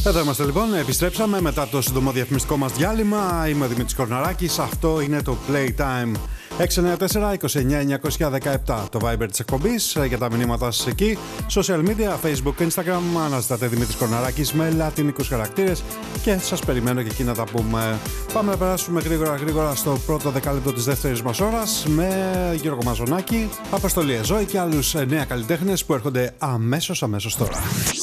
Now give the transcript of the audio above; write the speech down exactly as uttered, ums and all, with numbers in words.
Εδώ είμαστε λοιπόν, επιστρέψαμε μετά το σύντομο διαφημιστικό μας διάλειμμα. Είμαι ο Δημήτρης Κορναράκης, αυτό είναι το Playtime. έξι εννιά τέσσερα είκοσι εννιά εννιακόσια δεκαεπτά το Viber της εκπομπής για τα μηνύματά σας εκεί. Social media, Facebook, Instagram, αναζητάτε Δημήτρης Κορναράκης με λατινικούς χαρακτήρες και σας περιμένω και εκεί να τα πούμε. Πάμε να περάσουμε γρήγορα γρήγορα στο πρώτο δεκάλεπτο της δεύτερης μας ώρας με Γιώργο Μαζονάκη, Αποστολή Εζώη και άλλους νέα καλλιτέχνες που έρχονται αμέσως αμέσως τώρα.